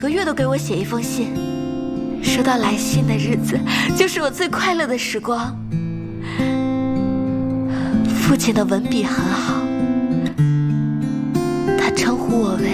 个月都给我写一封信。收到来信的日子，就是我最快乐的时光。父亲的文笔很好，他称呼我为